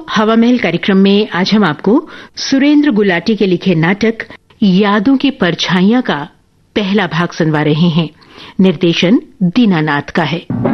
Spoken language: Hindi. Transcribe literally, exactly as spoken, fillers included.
हवा महल कार्यक्रम में आज हम आपको सुरेंद्र गुलाटी के लिखे नाटक यादों की परछाइयां का पहला भाग सुनवा रहे हैं। निर्देशन दीनानाथ का है।